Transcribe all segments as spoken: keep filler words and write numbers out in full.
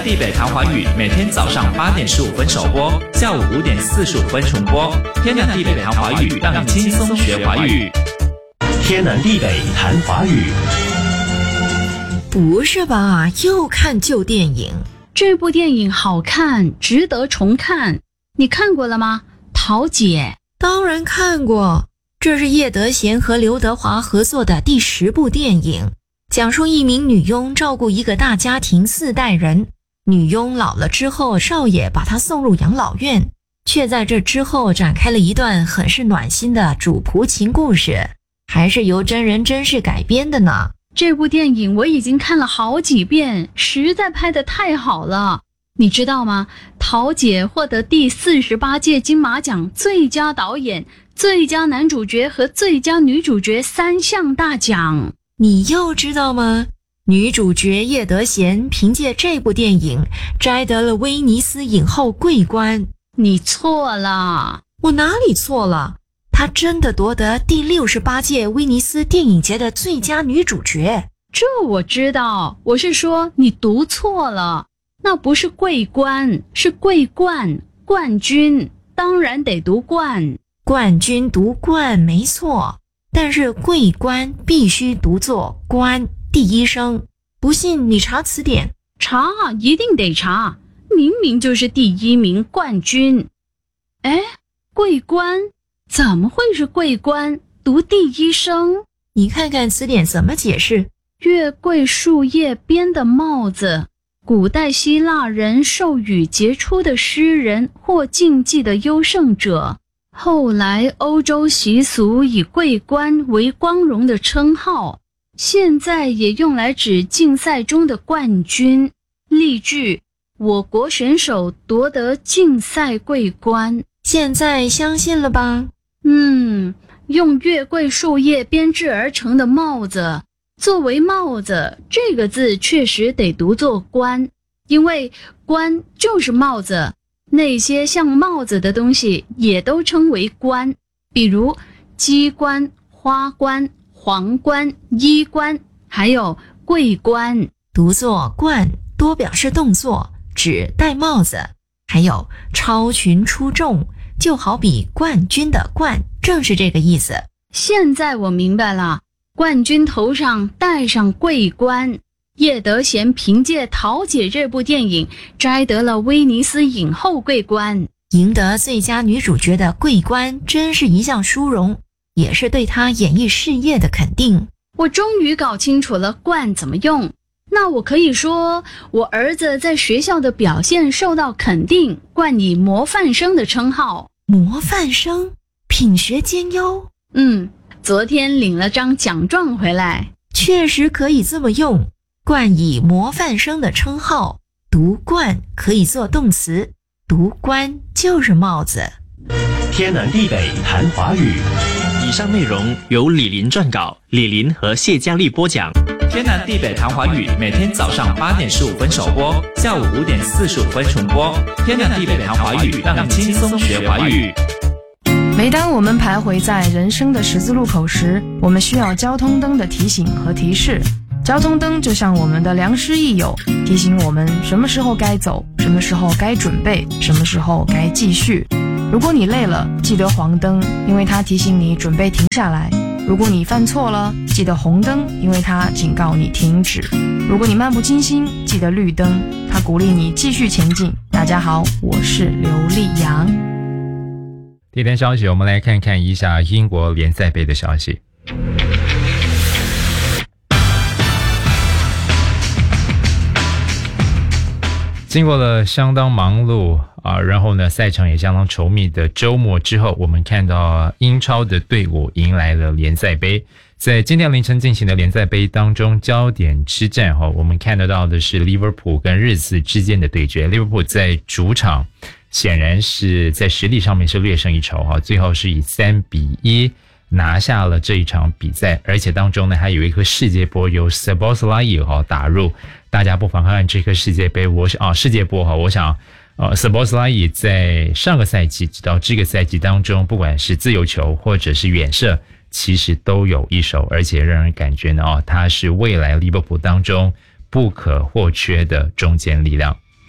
地北谈华语每天早上八点十五分首播，下午五点四十五分重播。天南地北谈华语，让你轻松学华语。 天南地北谈华语。 不是吧？又看旧电影？ 这部电影好看，值得重看。你看过了吗？桃姐。 当然看过，这是叶德娴和刘德华合作的第十部电影，讲述一名女佣照顾一个大家庭四代人。女佣老了之后，少爷把她送入养老院，却在这之后展开了一段很是暖心的主仆情故事，还是由真人真事改编的呢。 这部电影我已经看了好几遍，实在拍得太好了。你知道吗？桃姐获得第四十八届金马奖最佳导演、最佳男主角和最佳女主角三项大奖。 你又知道吗？女主角叶德娴凭借这部电影摘得了威尼斯影后桂冠。 你错了。 我哪里错了？她真的夺得第六十八届威尼斯电影节的最佳女主角。 这我知道，我是说你读错了，那不是桂冠，是桂冠，冠军，当然得读冠。 冠军读冠没错，但是桂冠必须读作冠，第一声。不信你查词典。 查，一定得查，明明就是第一名冠军。哎，桂冠怎么会是桂冠？读第一声。 你看看词典怎么解释。 月桂树叶编的帽子，古代希腊人授予杰出的诗人或竞技的优胜者。后来欧洲习俗以桂冠为光荣的称号，现在也用来指竞赛中的冠军。例句：我国选手夺得竞赛桂冠。 现在相信了吧？ 嗯，用月桂树叶编制而成的帽子，作为帽子这个字确实得读作冠，因为冠就是帽子，那些像帽子的东西也都称为冠，比如鸡冠、花冠、皇冠、衣冠，还有桂冠。 读作冠多表示动作，指戴帽子。还有超群出众，就好比冠军的冠，正是这个意思。 现在我明白了，冠军头上戴上桂冠。叶德娴凭借《桃姐》这部电影摘得了威尼斯影后桂冠， 赢得最佳女主角的桂冠真是一项殊荣，也是对她演艺事业的肯定。 我终于搞清楚了冠怎么用，那我可以说我儿子在学校的表现受到肯定，冠以模范生的称号。 模范生？品学兼优？ 嗯，昨天领了张奖状回来。 确实可以这么用，冠以模范生的称号，读冠可以做动词，读冠就是帽子。 天南地北谈华语。 以上内容由李林撰稿，李林和谢佳丽播讲。天南地北谈华语每天早上八点十五分首播，下午五点四十五分重播。天南地北谈华语，让你轻松学华语。 每当我们徘徊在人生的十字路口时，我们需要交通灯的提醒和提示。交通灯就像我们的良师益友，提醒我们什么时候该走，什么时候该准备，什么时候该继续。如果你累了，记得黄灯，因为它提醒你准备停下来。如果你犯错了，记得红灯，因为它警告你停止。如果你漫不经心，记得绿灯，它鼓励你继续前进。大家好，我是刘丽阳。 第一天消息，我们来看看一下英国联赛杯的消息。经过了相当忙碌啊，然后呢赛程也相当稠密的周末之后，我们看到英超的队伍迎来了联赛杯。在今天凌晨进行的联赛杯当中，焦点之战哈，我们看得到的是利物浦跟热刺之间的对决。利物浦在主场显然是在实力上面是略胜一筹哈，最后是以三比一拿下了这一场比赛，而且当中呢还有一颗世界波由 Szoboszlai 哈打入。大家不妨看看这颗世界杯，我想啊世界波哈，我想呃 Szoboszlai 在上个赛季直到这个赛季当中，不管是自由球或者是远射，其实都有一手，而且让人感觉呢哦，他是未来利物浦当中不可或缺的中坚力量。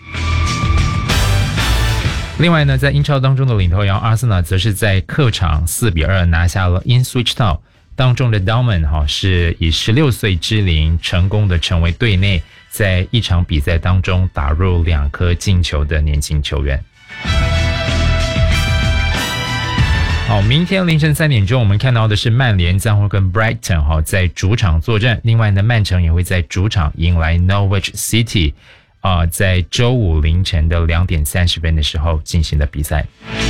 另外呢，在英超当中的领头羊阿森纳则是在客场四比二拿下了 Ipswich Town， 当中的 Dalman 哈是以十六岁之龄成功的成为队内在一场比赛当中打入两颗进球的年轻球员。好，明天凌晨三点钟，我们看到的是曼联将会跟 Brighton 哈在主场作战，另外呢，曼城也会在主场迎来 Norwich City。啊、呃，在周五凌晨的两点三十分的时候进行的比赛。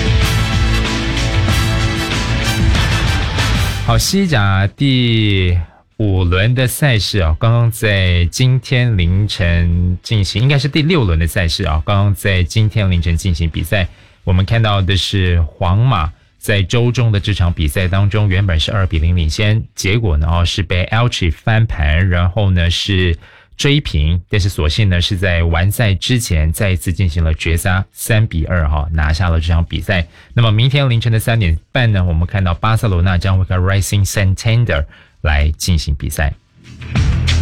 好，西甲第五轮的赛事啊，刚刚在今天凌晨进行，应该是第六轮的赛事啊，刚刚在今天凌晨进行比赛。我们看到的是皇马在周中的这场比赛当中，原本是二比零领先，结果呢、哦、是被 Elche 翻盘，然后呢是追平，但是所幸呢是在完赛之前再一次进行了绝杀，三比二哈拿下了这场比赛。那么明天凌晨的三点半呢，我们看到巴塞罗那将会跟 Racing Santander 来进行比赛。